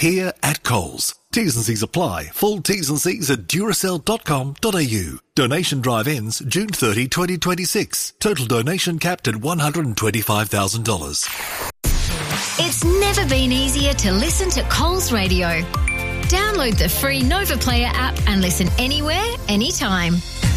here at Coles. T's and C's apply. Full T's and C's at duracell.com.au. Donation drive ends June 30, 2026. Total donation capped at $125,000. It's never been easier to listen to Coles Radio. Download the free Nova Player app and listen anywhere, anytime.